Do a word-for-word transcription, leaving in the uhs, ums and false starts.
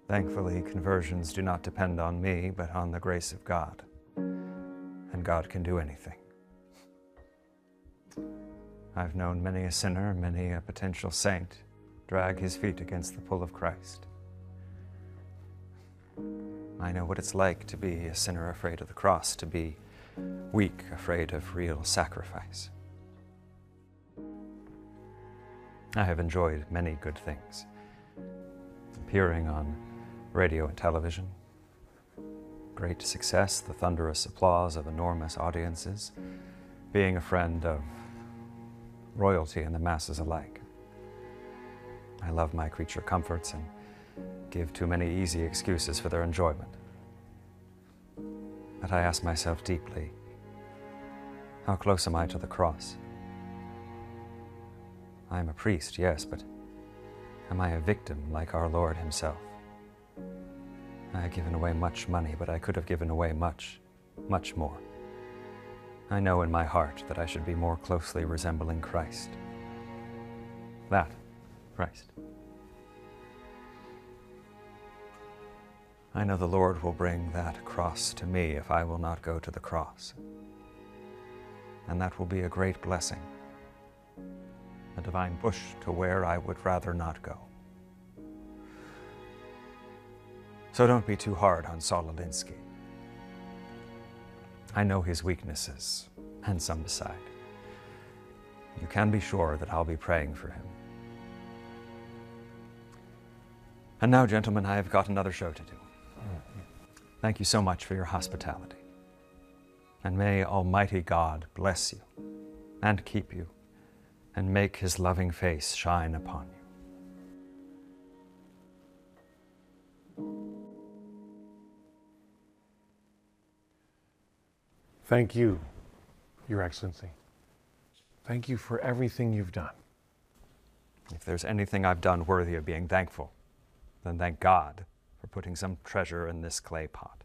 Thankfully, conversions do not depend on me, but on the grace of God. And God can do anything. I've known many a sinner, many a potential saint, drag his feet against the pull of Christ. I know what it's like to be a sinner afraid of the cross, to be weak, afraid of real sacrifice. I have enjoyed many good things. Appearing on radio and television, great success, the thunderous applause of enormous audiences, being a friend of royalty and the masses alike. I love my creature comforts and give too many easy excuses for their enjoyment. But I ask myself deeply, how close am I to the cross? I am a priest, yes, but am I a victim like our Lord himself? I have given away much money, but I could have given away much, much more. I know in my heart that I should be more closely resembling Christ. That, Christ. I know the Lord will bring that cross to me if I will not go to the cross. And that will be a great blessing, a divine push to where I would rather not go. So don't be too hard on Saul Alinsky. I know his weaknesses, and some beside. You can be sure that I'll be praying for him. And now, gentlemen, I have got another show to do. Thank you so much for your hospitality. And may Almighty God bless you and keep you and make his loving face shine upon you. Thank you, Your Excellency. Thank you for everything you've done. If there's anything I've done worthy of being thankful, then thank God for putting some treasure in this clay pot.